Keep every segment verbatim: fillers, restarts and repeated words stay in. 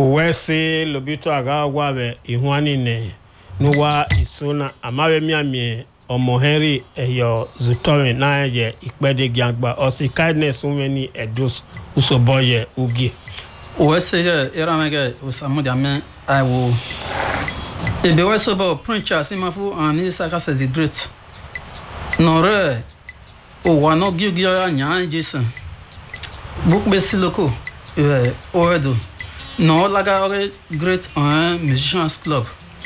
Uwese lobito aga wabe ihwani ne nuwa isuna amawe miamie omoheri eyo zutore na ye ikpede giangba osi kindness umeni edus usoboye ugi Uwese ye eramege usamu diame aiwo ebe wese bo princha simafu ani sakase the great nore o wano giugia nya Jason book besiloko e oedo no laga ore great un musicians club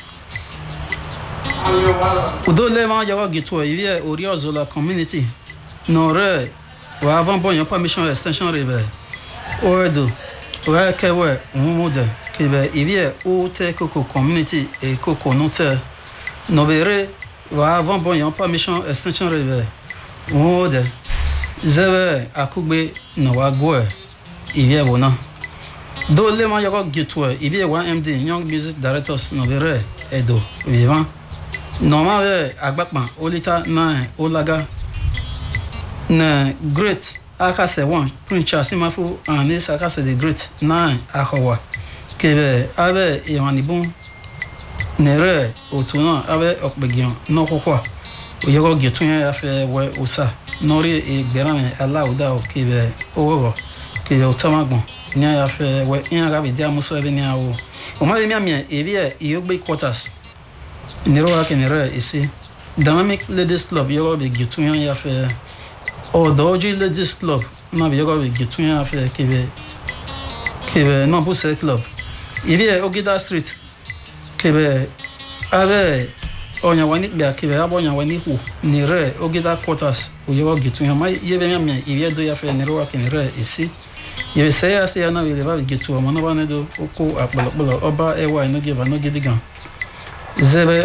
udo le ma yawa gitu iye oriozo la community no re wa avant bon permission extension rebe oedo wa kewe umude kebe iye o te koko community e koko note no bere wa avant bon permission extension rebe umude zebe akugbe no wa go iye wona do le ma yago gitu iye wa M D young music directors no bere edo vivant normal agbapma olita nine olaga na great akase one princha simafu anis akase the great nine ahowa kebe abe iwanibun nere otuna abe okbegion no kokwa oyago gitu ya fe we usa nori igberan alauda o kebe owo kebe otamagbon ni ya fe we in ga bidia muso ebe ni awo o ma be mi amia ebie iyogbe quarters Nero akenere isi Dynamic Ladies Club yogo be gitunya ya fe o doji Ladies Club na be yogo be gitunya ya fe kebe kebe no buse club ibe Ogida Street kebe abe onya wani be kebe abonya wani hu nire Ogida quarters o yogo gitunya ma yebe nyamya ibe do ya fe nero akenere isi yebe seya seya na be ba gitu mo no ba ne do ko akbolo oba ewa no give no gidigan Zebe